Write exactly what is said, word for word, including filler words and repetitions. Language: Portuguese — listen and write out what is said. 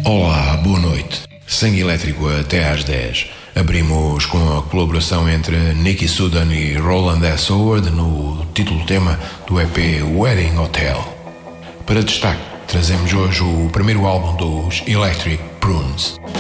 Olá, boa noite. Sangue Elétrico até às dez. Abrimos com a colaboração entre Nicky Sudan e Roland S. Howard no título-tema do E P Wedding Hotel. Para destaque, trazemos hoje o primeiro álbum dos Electric Prunes.